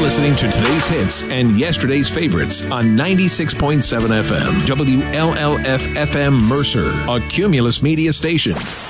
listening to today's hits and yesterday's favorites on 96.7 FM, WLLF FM Mercer, a Cumulus Media station.